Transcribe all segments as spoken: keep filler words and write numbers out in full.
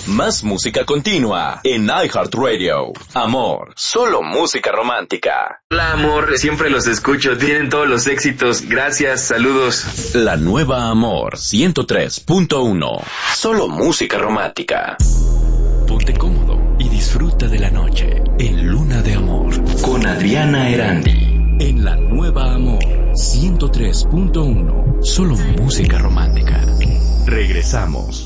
Más música continua en iHeartRadio. Amor, solo música romántica. Hola, amor, siempre los escucho, tienen todos los éxitos. Gracias, saludos. La nueva Amor ciento tres punto uno. Solo música romántica. Ponte cómodo y disfruta de la noche en Luna de Amor con Adriana Erandi. En la nueva Amor ciento tres punto uno. Solo música romántica. Regresamos.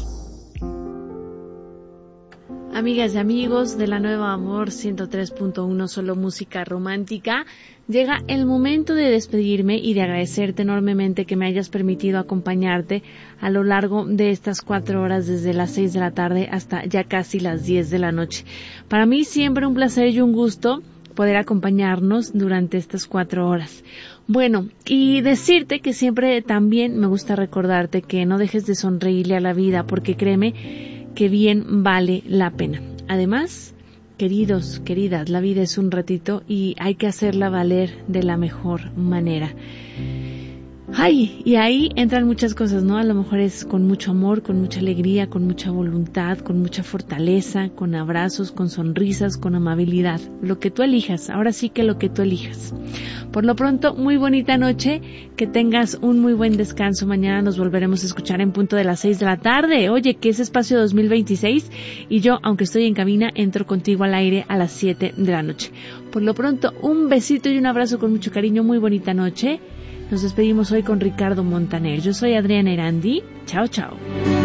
Amigas y amigos de la nueva Amor ciento tres punto uno, solo música romántica, llega el momento de despedirme y de agradecerte enormemente que me hayas permitido acompañarte a lo largo de estas cuatro horas desde las seis de la tarde hasta ya casi las diez de la noche. Para mí siempre un placer y un gusto poder acompañarnos durante estas cuatro horas. Bueno, y decirte que siempre también me gusta recordarte que no dejes de sonreírle a la vida, porque créeme que bien vale la pena. Además, queridos, queridas, la vida es un ratito y hay que hacerla valer de la mejor manera. Ay, y ahí entran muchas cosas, ¿no? A lo mejor es con mucho amor, con mucha alegría, con mucha voluntad, con mucha fortaleza, con abrazos, con sonrisas, con amabilidad. Lo que tú elijas, ahora sí que lo que tú elijas. Por lo pronto, muy bonita noche, que tengas un muy buen descanso. Mañana nos volveremos a escuchar en punto de las seis de la tarde. Oye, que es Espacio dos mil veintiséis y yo, aunque estoy en cabina, entro contigo al aire a las siete de la noche. Por lo pronto, un besito y un abrazo con mucho cariño, muy bonita noche. Nos despedimos hoy con Ricardo Montaner. Yo soy Adriana Erandi. Chao, chao.